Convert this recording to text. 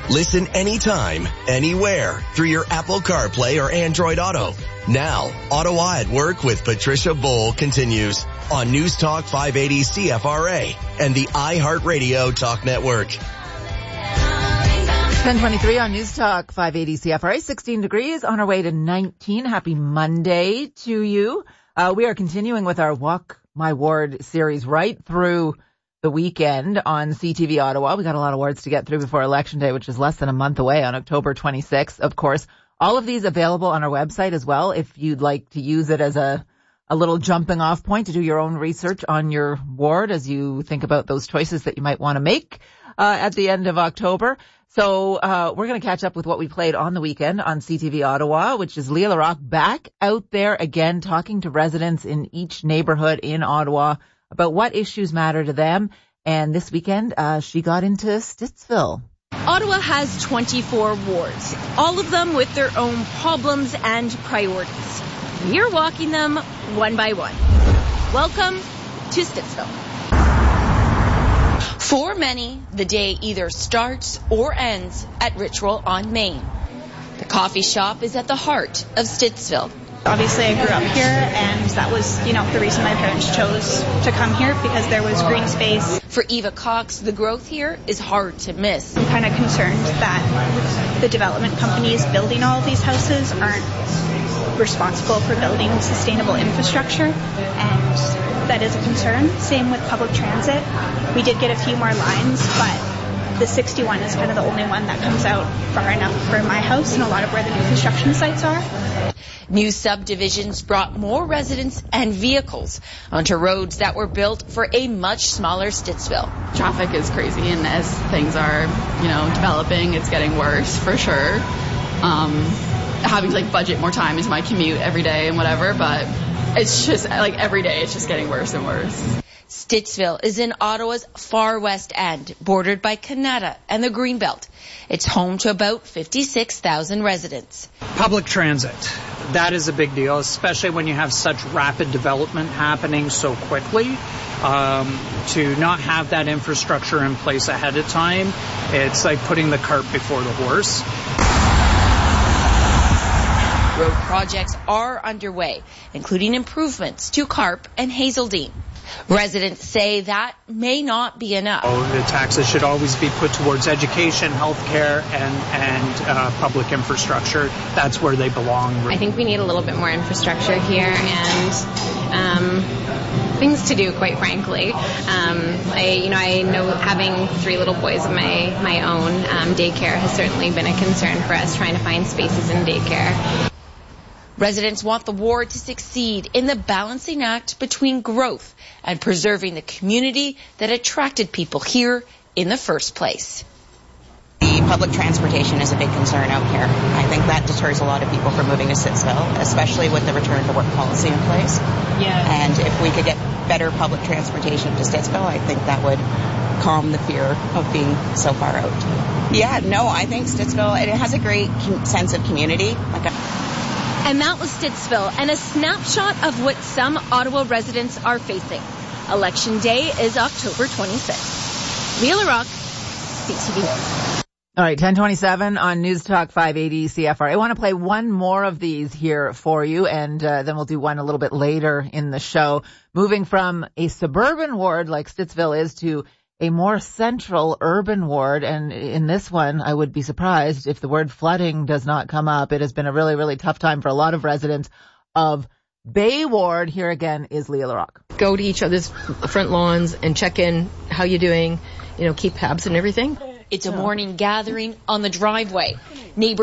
Listen anytime, anywhere through your Apple CarPlay or Android Auto. Now, Ottawa at Work with Patricia Bowl continues on News Talk 580 CFRA and the iHeartRadio Talk Network. 10:23 on News Talk 580 CFRA, 16 degrees on our way to 19. Happy Monday to you. We are continuing with our Walk My Ward series right through the weekend on CTV Ottawa. We got a lot of wards to get through before Election Day, which is less than a month away on October 26th. Of course, all of these available on our website as well if you'd like to use it as a little jumping off point to do your own research on your ward as you think about those choices that you might want to make at the end of October. So we're going to catch up with what we played on the weekend on CTV Ottawa, which is Leah LaRocque back out there again talking to residents in each neighborhood in Ottawa about what issues matter to them. And this weekend, she got into Stittsville. Ottawa has 24 wards, all of them with their own problems and priorities. We're walking them one by one. Welcome to Stittsville. For many, the day either starts or ends at Ritual on Main. The coffee shop is at the heart of Stittsville. Obviously, I grew up here, and that was, the reason my parents chose to come here, because there was green space. For Eva Cox, the growth here is hard to miss. I'm kind of concerned that the development companies building all of these houses aren't responsible for building sustainable infrastructure, and that is a concern. Same with public transit. We did get a few more lines, but the 61 is kind of the only one that comes out far enough for my house and a lot of where the new construction sites are. New subdivisions brought more residents and vehicles onto roads that were built for a much smaller Stittsville. Traffic is crazy, and as things are, developing, it's getting worse for sure. Having to budget more time into my commute every day and whatever, but it's just every day it's just getting worse and worse. Stittsville is in Ottawa's far west end, bordered by Canada and the Greenbelt. It's home to about 56,000 residents. Public transit, that is a big deal, especially when you have such rapid development happening so quickly. To not have that infrastructure in place ahead of time, it's like putting the cart before the horse. Road projects are underway, including improvements to Carp and Hazeldean. Residents say that may not be enough. The taxes should always be put towards education, healthcare, and public infrastructure. That's where they belong. I think we need a little bit more infrastructure here and things to do, quite frankly. I know having 3 little boys of my own, daycare has certainly been a concern for us, trying to find spaces in daycare. Residents want the ward to succeed in the balancing act between growth and preserving the community that attracted people here in the first place. The public transportation is a big concern out here. I think that deters a lot of people from moving to Stittsville, especially with the return to work policy in place. Yeah. And if we could get better public transportation to Stittsville, I think that would calm the fear of being so far out. Yeah, no, I think Stittsville, it has a great sense of community. And that was Stittsville, and a snapshot of what some Ottawa residents are facing. Election Day is October 26th. Leah LaRocque, CTV News. All right, 10:27 on News Talk 580 CFR. I want to play one more of these here for you, and then we'll do one a little bit later in the show. Moving from a suburban ward like Stittsville is to a more central urban ward. And in this one, I would be surprised if the word flooding does not come up. It has been a really, really tough time for a lot of residents of Bay Ward. Here again is Leah LaRocque. Go to each other's front lawns and check in, how you doing, keep tabs and everything. It's a morning gathering on the driveway. Neighbors